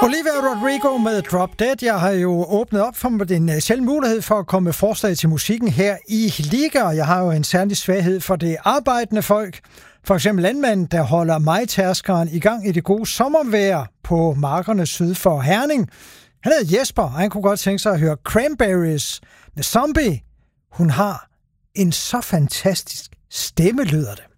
Olivia Rodrigo med Drop Dead. Jeg har jo åbnet op for den sjældne mulighed for at komme med forslag til musikken her i Liga, og jeg har jo en særlig svaghed for det arbejdende folk. For eksempel landmanden, der holder majtærskeren i gang i det gode sommervejr på markerne syd for Herning. Han hedder Jesper, og han kunne godt tænke sig at høre Cranberries med Zombie. Hun har en så fantastisk stemme, lyder det.